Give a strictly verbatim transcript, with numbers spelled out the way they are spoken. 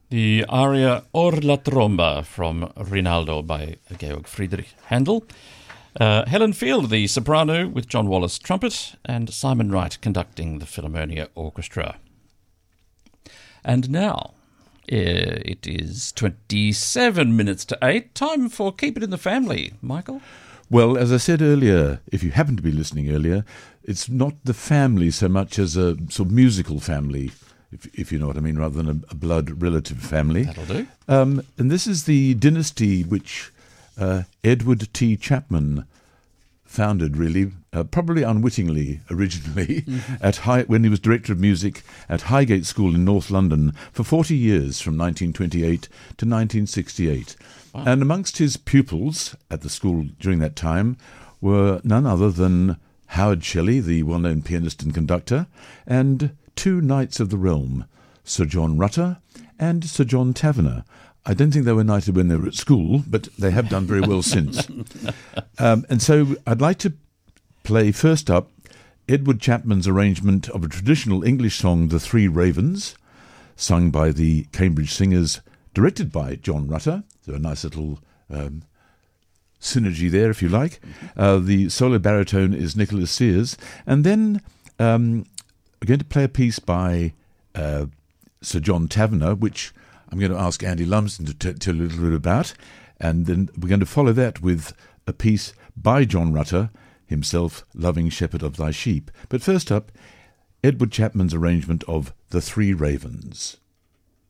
The aria Or la Tromba from Rinaldo by Georg Friedrich Handel. Uh, Helen Field, the soprano, with John Wallace trumpet, and Simon Wright conducting the Philharmonia Orchestra. And now, uh, it is twenty-seven minutes to eight. Time for Keep It in the Family. Michael? Well, as I said earlier, if you happen to be listening earlier, it's not the family so much as a sort of musical family, if, if you know what I mean, rather than a, a blood relative family. That'll do. Um, and this is the dynasty which uh, Edward T. Chapman founded, really, uh, probably unwittingly originally, mm-hmm. at High, when he was Director of Music at Highgate School in North London for forty years, from nineteen twenty-eight to nineteen sixty-eight. Wow. And amongst his pupils at the school during that time were none other than Howard Shelley, the well-known pianist and conductor, and two knights of the realm, Sir John Rutter and Sir John Taverner. I don't think they were knighted when they were at school, but they have done very well since. Um, and so I'd like to play first up Edward Chapman's arrangement of a traditional English song, The Three Ravens, sung by the Cambridge Singers, directed by John Rutter. So a nice little um, synergy there, if you like. Uh, the solo baritone is Nicholas Sears. And then um, we're going to play a piece by uh, Sir John Taverner, which I'm going to ask Andy Lumsden to t- tell you a little bit about, and then we're going to follow that with a piece by John Rutter, himself, Loving Shepherd of Thy Sheep. But first up, Edward Chapman's arrangement of The Three Ravens.